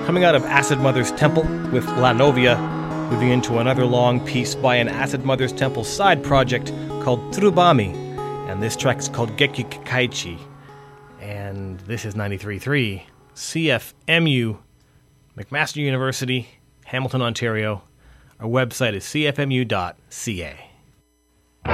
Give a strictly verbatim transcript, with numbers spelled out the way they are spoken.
Coming out of Acid Mother's Temple with La Novia, moving into another long piece by an Acid Mother's Temple side project called Tsurubami, and this track is called Gekyu Kaichi. And this is ninety-three point three C F M U, McMaster University, Hamilton, Ontario. Our website is c f m u dot c a.